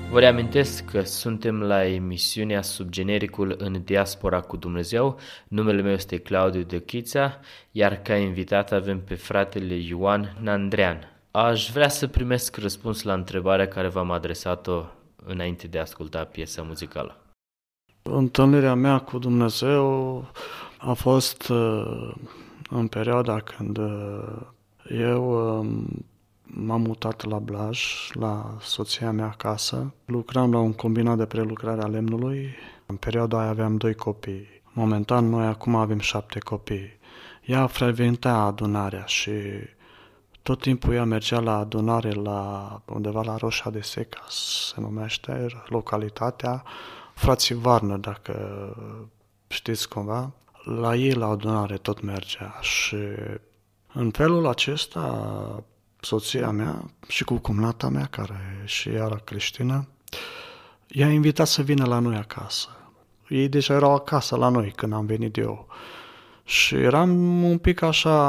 Vă reamintesc că suntem la emisiunea Subgenericul în Diaspora cu Dumnezeu. Numele meu este Claudiu Dăchița, iar ca invitat avem pe fratele Ioan Nandrean. Aș vrea să primesc răspuns la întrebarea care v-am adresat-o înainte de a asculta piesa muzicală. Întâlnirea mea cu Dumnezeu a fost în perioada când eu m-am mutat la Blaj, la soția mea acasă. Lucram la un combinat de prelucrare a lemnului. În perioada aia aveam 2 copii. Momentan noi acum avem 7 copii. Ea frecventa adunarea și tot timpul ea mergea la adunare undeva la Roșia de Secas, se numește localitatea, frații Varnă, dacă știți cumva. La ei la adunare tot mergea și în felul acesta soția mea și cu cumnata mea, care și ea era creștină, i-a invitat să vină la noi acasă. Ei deja erau acasă la noi când am venit eu. Și eram un pic așa